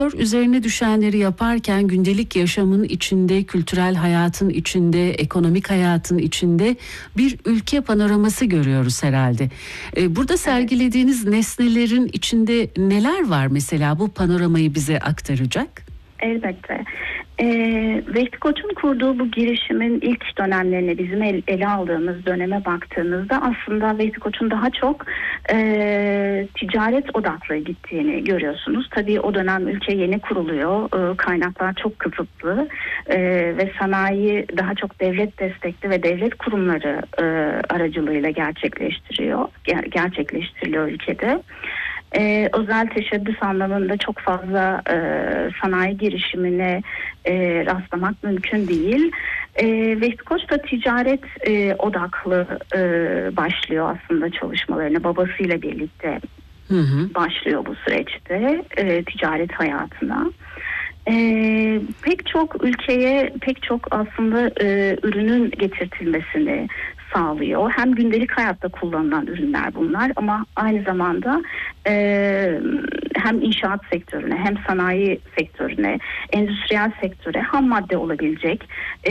Üzerine düşenleri yaparken gündelik yaşamın içinde, kültürel hayatın içinde, ekonomik hayatın içinde bir ülke panoraması görüyoruz herhalde. Burada sergilediğiniz nesnelerin içinde neler var mesela bu panoramayı bize aktaracak? Elbette. Vehbi Koç'un kurduğu bu girişimin ilk dönemlerine, bizim ele aldığımız döneme baktığınızda aslında Vehbi Koç'un daha çok ticaret odaklı gittiğini görüyorsunuz. Tabii o dönem ülke yeni kuruluyor, kaynaklar çok kısıtlı ve sanayi daha çok devlet destekli ve devlet kurumları aracılığıyla gerçekleştiriliyor ülkede. Özel teşebbüs anlamında çok fazla sanayi girişimine rastlamak mümkün değil. Vehbi Koç da ticaret odaklı başlıyor aslında çalışmalarına. Babasıyla birlikte başlıyor bu süreçte ticaret hayatına. Pek çok ülkeye pek çok aslında ürünün getirtilmesini sağlıyor. Hem gündelik hayatta kullanılan ürünler bunlar ama aynı zamanda hem inşaat sektörüne hem sanayi sektörüne, endüstriyel sektöre ham madde olabilecek,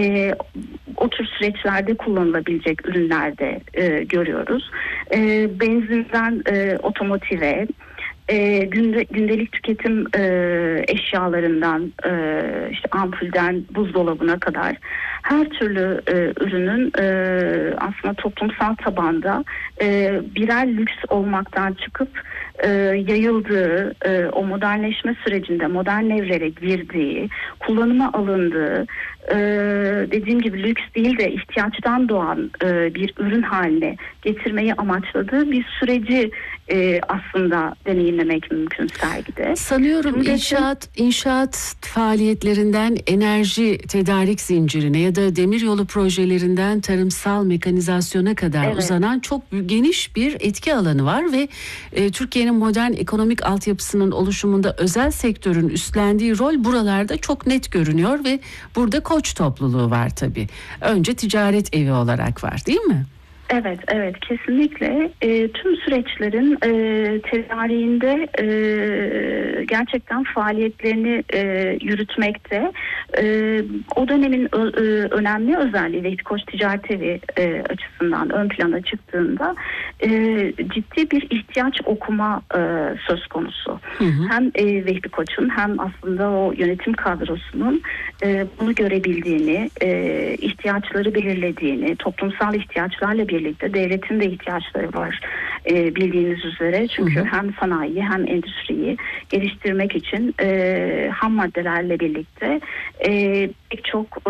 o tür süreçlerde kullanılabilecek ürünler de görüyoruz. Benzinden otomotive, gündelik tüketim eşyalarından, işte ampulden buzdolabına kadar her türlü ürünün aslında toplumsal tabanda birer lüks olmaktan çıkıp yayıldığı, o modernleşme sürecinde modern evlere girdiği, kullanıma alındığı, dediğim gibi lüks değil de ihtiyaçtan doğan bir ürün haline getirmeyi amaçladığı bir süreci aslında deneyimlemek mümkün sergide. Sanıyorum inşaat faaliyetlerinden enerji tedarik zincirine ya da demiryolu projelerinden tarımsal mekanizasyona kadar uzanan çok geniş bir etki alanı var ve Türkiye'nin modern ekonomik altyapısının oluşumunda özel sektörün üstlendiği rol buralarda çok net görünüyor ve burada Koç topluluğu var tabii. Önce ticaret evi olarak var, değil mi? Evet kesinlikle tüm süreçlerin tedariğinde gerçekten faaliyetlerini yürütmekte. O dönemin önemli özelliği Vehbi Koç Ticaret Evi açısından ön plana çıktığında ciddi bir ihtiyaç okuma söz konusu. Hem Vehbi Koç'un hem aslında o yönetim kadrosunun bunu görebildiğini, ihtiyaçları belirlediğini, toplumsal ihtiyaçlarla birlikte devletin de ihtiyaçları var bildiğiniz üzere. Çünkü hem sanayi hem endüstriyi geliştirmek için ham maddelerle birlikte pek çok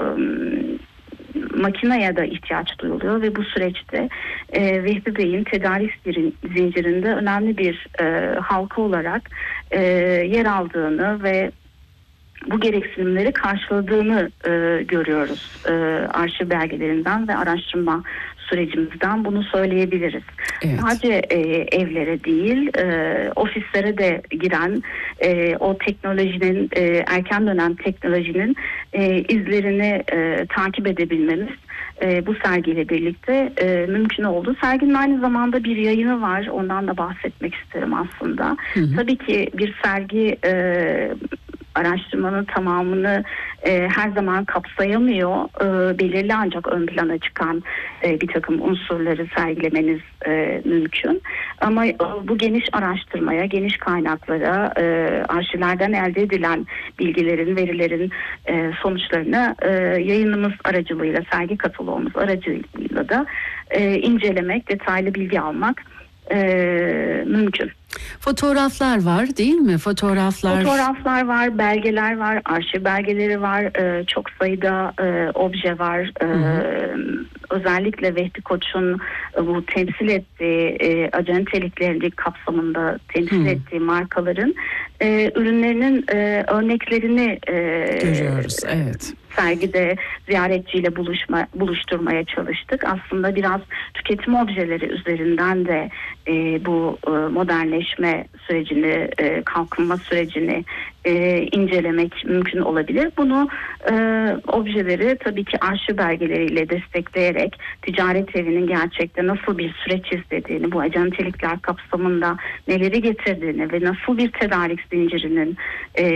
makineye de ihtiyaç duyuluyor ve bu süreçte Vehbi Bey'in tedarik zincirinde önemli bir halka olarak yer aldığını ve bu gereksinimleri karşıladığını görüyoruz. Arşiv belgelerinden ve araştırma sürecimizden bunu söyleyebiliriz. Evet. Sadece evlere değil, ofislere de giren o teknolojinin, erken dönem teknolojinin izlerini takip edebilmemiz bu sergiyle birlikte mümkün oldu. Serginin aynı zamanda bir yayını var. Ondan da bahsetmek isterim aslında. Tabii ki bir sergi araştırmanın tamamını her zaman kapsayamıyor. Belirli ancak ön plana çıkan bir takım unsurları sergilemeniz mümkün. Ama bu geniş araştırmaya, geniş kaynaklara, arşivlerden elde edilen bilgilerin, verilerin sonuçlarını yayınımız aracılığıyla, sergi kataloğumuz aracılığıyla da incelemek, detaylı bilgi almak mümkün. Fotoğraflar var değil mi? Fotoğraflar var, belgeler var, arşiv belgeleri var, çok sayıda obje var. Özellikle Vehbi Koç'un bu temsil ettiği acentelikleri kapsamında temsil ettiği markaların ürünlerinin örneklerini görüyoruz. Evet. Sergide ziyaretçiyle buluşturmaya çalıştık. Aslında biraz tüketim objeleri üzerinden de bu modernleşme sürecini, kalkınma sürecini incelemek mümkün olabilir. Bunu objeleri tabii ki arşiv belgeleriyle destekleyerek ticaret evinin gerçekte nasıl bir süreç izlediğini, bu acentelikler kapsamında neleri getirdiğini ve nasıl bir tedarik zincirinin